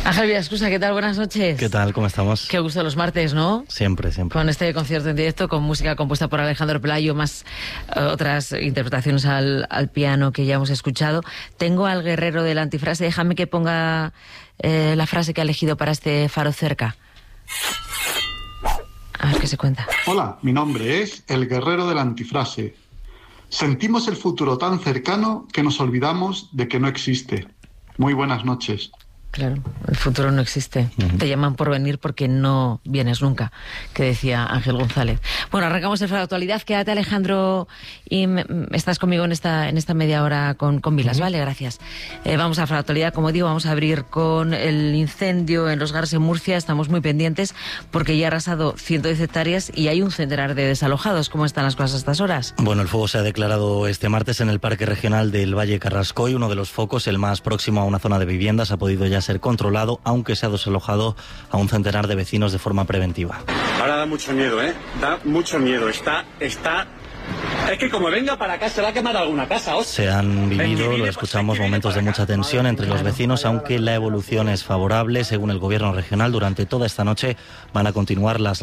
Ángel Villascusa, ¿qué tal? Buenas noches. ¿Qué tal? ¿Cómo estamos? Qué gusto los martes, ¿no? Siempre, siempre. Con este concierto en directo, con música compuesta por Alejandro Pelayo, más otras interpretaciones al piano que ya hemos escuchado. Tengo al guerrero de la antifrase. Déjame que ponga la frase que ha elegido para este Faro Cerca. A ver qué se cuenta. Hola, mi nombre es el guerrero de la antifrase. Sentimos el futuro tan cercano que nos olvidamos de que no existe. Muy buenas noches. Claro, el futuro no existe. Te llaman por venir porque no vienes nunca, que decía Ángel González. Bueno, arrancamos el Faro de Actualidad. Quédate, Alejandro, y estás conmigo en esta media hora con Vilas, ¿vale? Gracias. Vamos a Faro de Actualidad. Como digo, vamos a abrir con el incendio en Los Gars, en Murcia. Estamos muy pendientes porque ya ha arrasado 110 hectáreas y hay un centenar de desalojados. ¿Cómo están las cosas a estas horas? Bueno, el fuego se ha declarado este martes en el Parque Regional del Valle Carrascoy. Uno de los focos, el más próximo a una zona de viviendas, ha podido ya ser controlado, aunque se ha desalojado a un centenar de vecinos de forma preventiva. Ahora da mucho miedo, ¿eh? Da mucho miedo. Está... Es que como venga para acá se va a quemar alguna casa. Se han vivido, lo escuchamos, momentos de mucha tensión entre los vecinos, aunque la evolución es favorable. Según el gobierno regional, durante toda esta noche van a continuar las